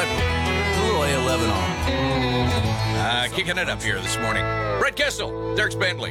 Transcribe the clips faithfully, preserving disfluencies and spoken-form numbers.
got ooh, eleven on. Uh, kicking it up here this morning. Brett Kessel, Dirks Bentley,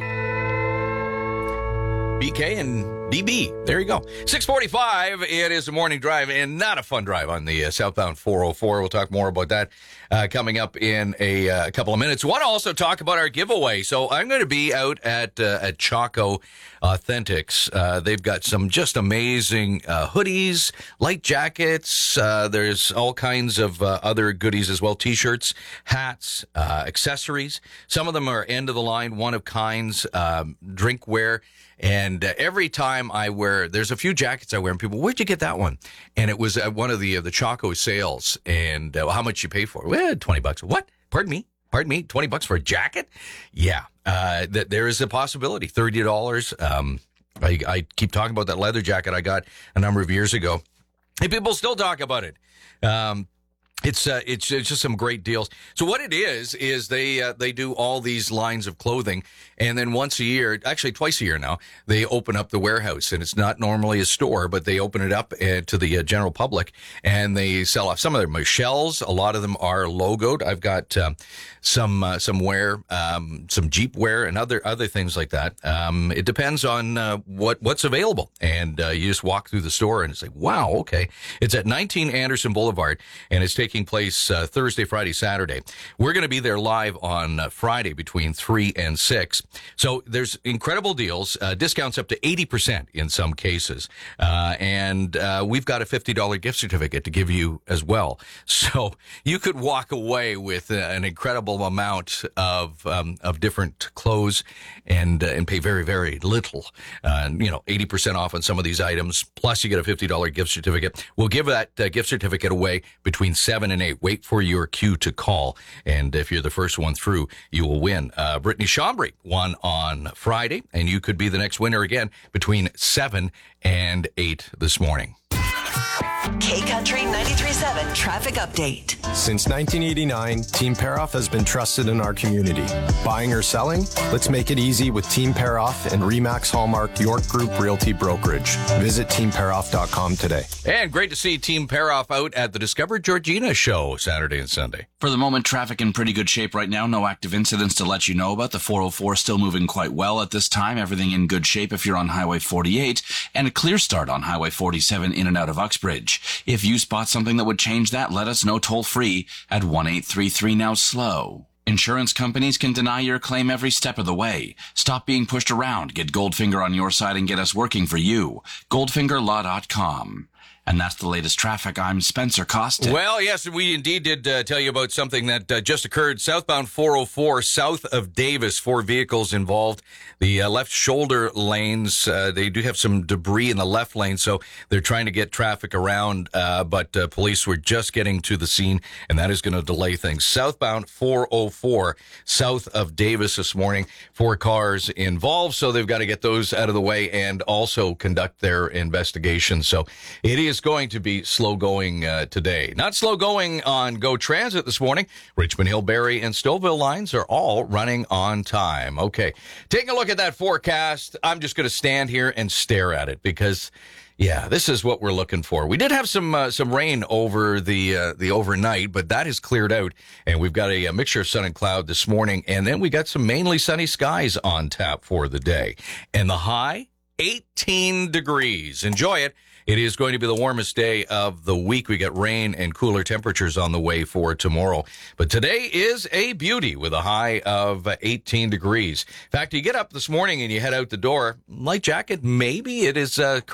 B K and D B. There you go. six forty-five, it is a morning drive, and not a fun drive on the uh, southbound four oh four. We'll talk more about that uh, coming up in a uh, couple of minutes. We want to also talk about our giveaway. So I'm going to be out at uh, at Chaco Authentics. Uh, they've got some just amazing uh, hoodies, light jackets. Uh, there's all kinds of uh, other goodies as well, T-shirts, hats, uh, accessories. Some of them are end-of-the-line, one-of-kinds, um, drinkware. And uh, every time I wear, there's a few jackets I wear, and people, where'd you get that one? And it was at one of the uh, the Chaco sales. And uh, how much you pay for it? Well, twenty bucks. What? Pardon me? Pardon me? twenty bucks for a jacket? Yeah. Uh, th- there is a possibility. thirty dollars. Um, I, I keep talking about that leather jacket I got a number of years ago. And people still talk about it. Um, It's uh, it's it's just some great deals. So what it is is they uh, they do all these lines of clothing, and then once a year, actually twice a year now, they open up the warehouse, and it's not normally a store, but they open it up uh, to the uh, general public, and they sell off. Some of them are shells. A lot of them are logoed. I've got um, some uh, some wear, um, some Jeep wear, and other other things like that. Um, it depends on uh, what what's available, and uh, you just walk through the store, and it's like, wow, okay. It's at nineteen Anderson Boulevard, and it's taking place uh, Thursday, Friday, Saturday. We're going to be there live on uh, Friday between three and six. So there's incredible deals, uh, discounts up to eighty percent in some cases. Uh, and uh, we've got a fifty dollars gift certificate to give you as well. So you could walk away with uh, an incredible amount of um, of different clothes and uh, and pay very, very little. Uh, you know, eighty percent off on some of these items. Plus you get a fifty dollars gift certificate. We'll give that uh, gift certificate away between seven and eight. Wait for your cue to call, and if you're the first one through, you will win. Uh, Brittany Chambry won on Friday, and you could be the next winner again between seven and eight this morning. K-Country ninety-three point seven Traffic Update. Since nineteen eighty-nine, Team Paroff has been trusted in our community. Buying or selling? Let's make it easy with Team Paroff and Remax Hallmark York Group Realty Brokerage. Visit team paroff dot com today. And great to see Team Paroff out at the Discover Georgina show Saturday and Sunday. For the moment, traffic in pretty good shape right now. No active incidents to let you know about. The four oh four still moving quite well at this time. Everything in good shape if you're on Highway forty-eight. And a clear start on Highway forty-seven in and out of Uxbridge. If you spot something that would change that, let us know toll-free at one eight three three now slow. Insurance companies can deny your claim every step of the way. Stop being pushed around. Get Goldfinger on your side and get us working for you. goldfinger law dot com. And that's the latest traffic. I'm Spencer Costa. Well, yes, we indeed did uh, tell you about something that uh, just occurred. Southbound four oh four, south of Davis, four vehicles involved. The uh, left shoulder lanes, uh, they do have some debris in the left lane, so they're trying to get traffic around, uh, but uh, police were just getting to the scene, and that is going to delay things. Southbound four oh four, south of Davis this morning, four cars involved, so they've got to get those out of the way and also conduct their investigation. So it is going to be slow going uh, today. Not slow going on Go Transit this morning. Richmond Hill, Barrie, and Stouffville lines are all running on time. Okay, taking a look at that forecast. I'm just going to stand here and stare at it because, yeah, this is what we're looking for. We did have some uh, some rain over the uh, the overnight, but that has cleared out, and we've got a, a mixture of sun and cloud this morning, and then we got some mainly sunny skies on tap for the day. And the high, eighteen degrees. Enjoy it. It is going to be the warmest day of the week. We got rain and cooler temperatures on the way for tomorrow. But today is a beauty with a high of eighteen degrees. In fact, you get up this morning and you head out the door, light jacket, maybe it is uh,